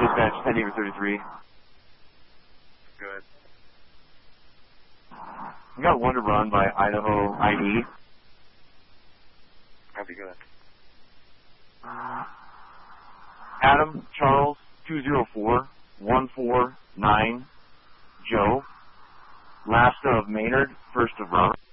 Dispatch 10-33. Good. We got one to run by Idaho ID. Copy, good. Adam Charles 204-149 Joe. Last of Maynard, first of Robert.